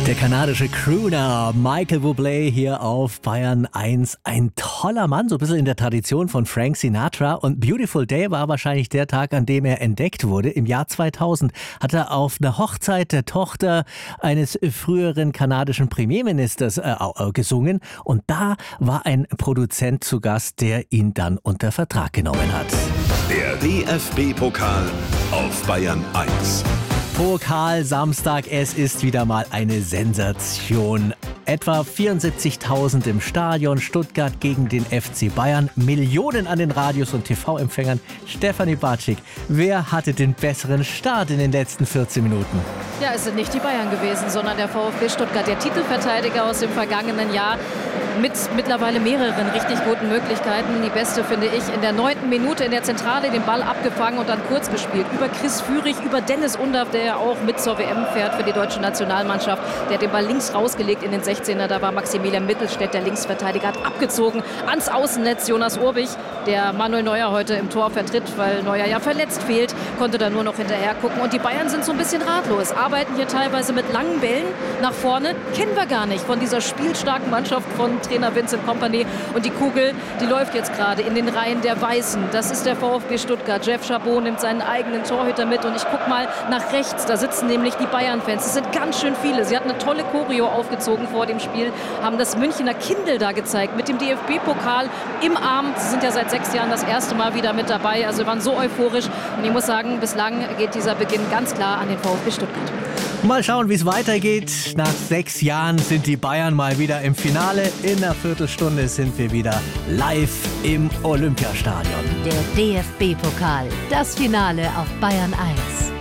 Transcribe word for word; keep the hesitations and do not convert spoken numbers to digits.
Der kanadische Crooner Michael Bublé hier auf Bayern eins. Ein toller Mann, so ein bisschen in der Tradition von Frank Sinatra. Und Beautiful Day war wahrscheinlich der Tag, an dem er entdeckt wurde. Im Jahr zweitausend hat er auf einer Hochzeit der Tochter eines früheren kanadischen Premierministers äh, gesungen. Und da war ein Produzent zu Gast, der ihn dann unter Vertrag genommen hat. Der D F B-Pokal auf Bayern eins. Pokal Samstag, es ist wieder mal eine Sensation. Etwa vierundsiebzigtausend im Stadion, Stuttgart gegen den F C Bayern, Millionen an den Radios und T V-Empfängern. Stefanie Bartschik, wer hatte den besseren Start in den letzten vierzehn Minuten? Ja, es sind nicht die Bayern gewesen, sondern der VfB Stuttgart, der Titelverteidiger aus dem vergangenen Jahr, mit mittlerweile mehreren richtig guten Möglichkeiten. Die beste finde ich in der neunten Minute in der Zentrale, den Ball abgefangen und dann kurz gespielt. Über Chris Führig, über Dennis Undaff, der ja auch mit zur W M fährt für die deutsche Nationalmannschaft. Der hat den Ball links rausgelegt in den sechzehner. Da war Maximilian Mittelstädt, der Linksverteidiger, hat abgezogen ans Außennetz. Jonas Urbich, der Manuel Neuer heute im Tor vertritt, weil Neuer ja verletzt fehlt, konnte da nur noch hinterher gucken. Und die Bayern sind so ein bisschen ratlos, arbeiten hier teilweise mit langen Bällen nach vorne. Kennen wir gar nicht von dieser spielstarken Mannschaft von Trainer Vincent Kompany. Und die Kugel, die läuft jetzt gerade in den Reihen der Weißen. Das ist der VfB Stuttgart. Jeff Chabot nimmt seinen eigenen Torhüter mit. Und ich gucke mal nach rechts. Da sitzen nämlich die Bayern-Fans. Das sind ganz schön viele. Sie hatten eine tolle Choreo aufgezogen vor dem Spiel, haben das Münchner Kindl da gezeigt mit dem D F B-Pokal im Arm. Sie sind ja seit sechs Jahren das erste Mal wieder mit dabei. Also waren so euphorisch. Und ich muss sagen, bislang geht dieser Beginn ganz klar an den VfB Stuttgart. Mal schauen, wie es weitergeht. Nach sechs Jahren sind die Bayern mal wieder im Finale. In einer Viertelstunde sind wir wieder live im Olympiastadion. Der D F B-Pokal, das Finale auf Bayern eins.